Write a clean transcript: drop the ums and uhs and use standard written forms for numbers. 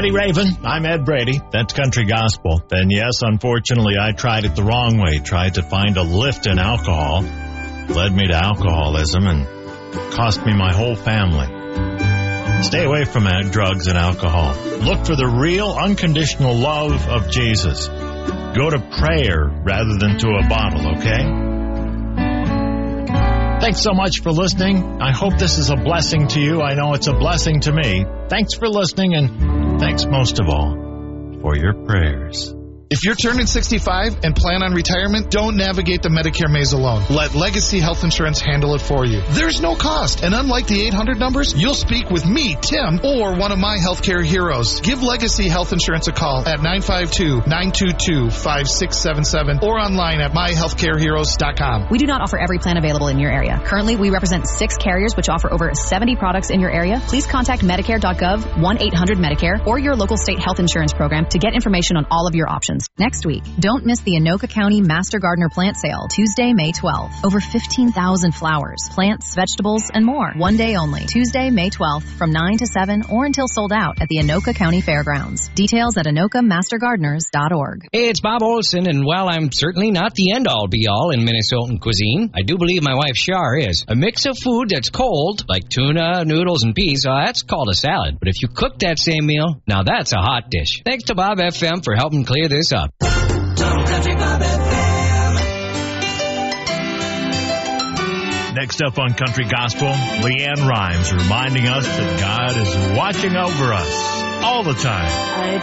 Steady Raven, I'm Ed Brady. That's Country Gospel. And yes, unfortunately, I tried it the wrong way. Tried to find a lift in alcohol. Led me to alcoholism and cost me my whole family. Stay away from drugs and alcohol. Look for the real, unconditional love of Jesus. Go to prayer rather than to a bottle, okay? Thanks so much for listening. I hope this is a blessing to you. I know it's a blessing to me. Thanks for listening, and thanks most of all for your prayers. If you're turning 65 and plan on retirement, don't navigate the Medicare maze alone. Let Legacy Health Insurance handle it for you. There's no cost, and unlike the 800 numbers, you'll speak with me, Tim, or one of my healthcare heroes. Give Legacy Health Insurance a call at 952-922-5677 or online at myhealthcareheroes.com. We do not offer every plan available in your area. Currently, we represent 6 carriers which offer over 70 products in your area. Please contact Medicare.gov, 1-800-MEDICARE, or your local state health insurance program to get information on all of your options. Next week, don't miss the Anoka County Master Gardener Plant Sale, Tuesday, May 12th. Over 15,000 flowers, plants, vegetables, and more. One day only, Tuesday, May 12th, from 9 to 7 or until sold out at the Anoka County Fairgrounds. Details at AnokaMasterGardeners.org. Hey, it's Bob Olson, and while I'm certainly not the end-all be-all in Minnesotan cuisine, I do believe my wife Char is. A mix of food that's cold, like tuna, noodles, and peas, that's called a salad. But if you cook that same meal, now that's a hot dish. Thanks to Bob FM for helping clear this up. Next up on Country Gospel, Leanne Rimes reminding us that God is watching over us all the time.